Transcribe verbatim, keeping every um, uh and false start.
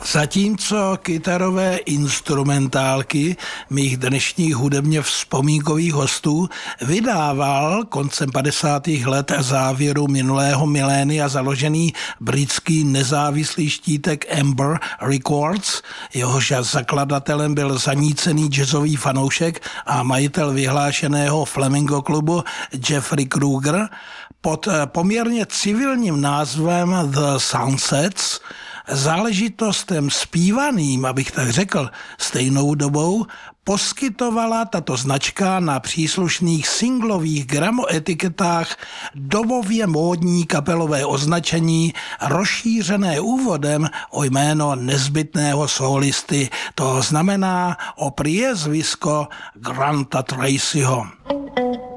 Zatímco kytarové instrumentálky mých dnešních hudebně vzpomínkových hostů vydával koncem padesátých let a závěru minulého milénia založený britský nezávislý štítek Amber Records, jehož zakladatelem byl zanícený jazzový fanoušek a majitel vyhlášeného Flamingo klubu Jeffrey Kruger, pod poměrně civilním názvem The Sunsets záležitostem zpívaným, abych tak řekl, stejnou dobou poskytovala tato značka na příslušných singlových gramoetiketách dobově módní kapelové označení rozšířené úvodem o jméno nezbytného sólisty, to znamená o priezvisko Granta Tracyho.